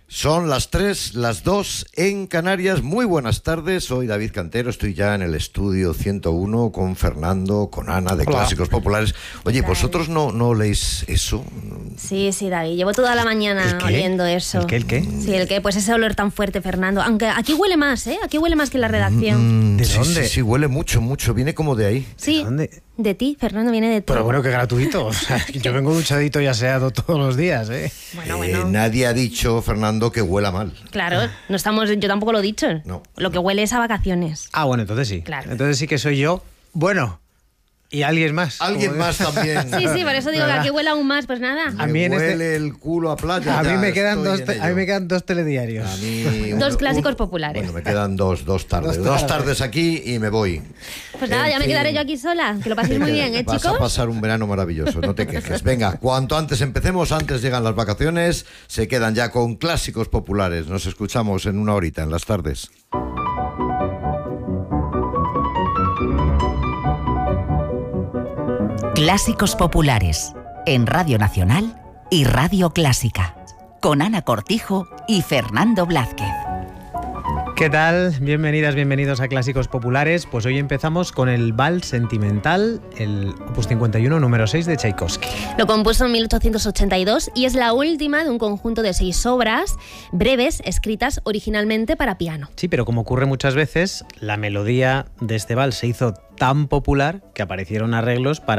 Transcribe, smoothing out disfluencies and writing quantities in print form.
Son las 3, las 2 en Canarias. Muy buenas tardes, soy David Cantero, estoy ya en el estudio 101 con Fernando, con Ana de Clásicos Populares. Oye, ¿vosotros no leéis eso? Sí, David, llevo toda la mañana oliendo eso. ¿El qué? Sí, el qué, pues ese olor tan fuerte, Fernando. Aunque aquí huele más, ¿eh? Aquí huele más que en la redacción. ¿De dónde? Sí, huele mucho, viene como de ahí. Sí, ¿De dónde? De ti, Fernando, viene de ti. Pero bueno, que gratuito. O sea, yo vengo duchadito y aseado todos los días, ¿eh? Bueno. Nadie ha dicho, Fernando, que huela mal. Claro, yo tampoco lo he dicho. No. Lo que huele es a vacaciones. Ah, bueno, entonces sí. Claro. Entonces sí que soy yo. Bueno, y alguien más. Alguien más también. Sí, por eso digo que aquí huele aún más, pues nada. A mí Me huele el culo a playa. A mí ya me quedan estoy dos telediarios. A mí Dos clásicos populares. Bueno, me quedan dos tardes. Dos tardes aquí y me voy. Pues nada, ya me quedaré yo aquí sola. Que lo paséis muy bien, Vas chicos. a pasar un verano maravilloso, no te quejes. Venga, cuanto antes empecemos, antes llegan las vacaciones, se quedan ya con Clásicos Populares. Nos escuchamos en una horita, en las tardes. Clásicos Populares, en Radio Nacional y Radio Clásica, con Ana Cortijo y Fernando Blázquez. ¿Qué tal? Bienvenidas, bienvenidos a Clásicos Populares. Pues hoy empezamos con el Vals Sentimental, el Opus 51, número 6 de Tchaikovsky. Lo compuso en 1882 y es la última de un conjunto de 6 obras breves escritas originalmente para piano. Sí, pero como ocurre muchas veces, la melodía de este vals se hizo tan popular que aparecieron arreglos para